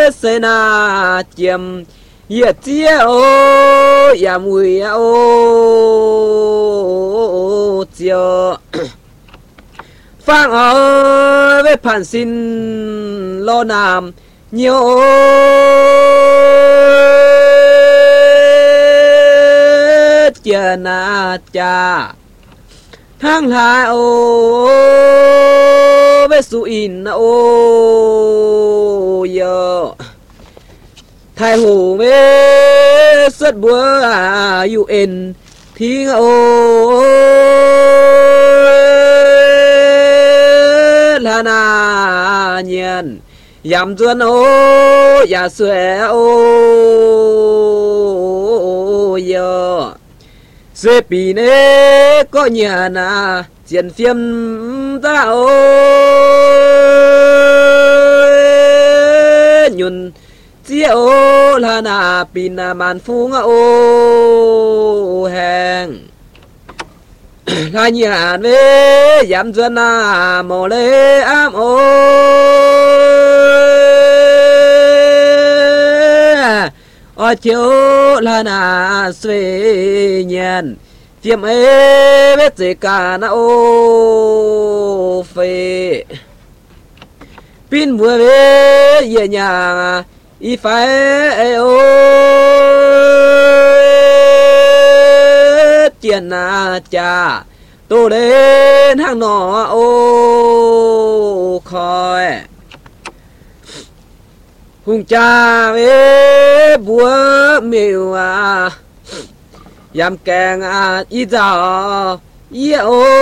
sẽ na chiêm yết chia ô ya mùi ô chiều phang ở với phản xin lo nam nhiều chia na cha thang hai ô với su in ô giờ thái hồ với xuất búa UN thiên ô là na nhiên yam duan ô ya xuế ô giờ dễ bị nế có nhà na chiến phiêm ta ô nhuần chia ô là na pin na man phung ô hèn là nhà về giảm dần na mồ lê am ô ở chiều là na xuê nhiên tiêm ê biết gì cả na ô phê pin vừa về về nhà y phải ô tiền na cha tô lên hàng nọ ô khói hùng cha với búa miêu yam kèng y giò y ô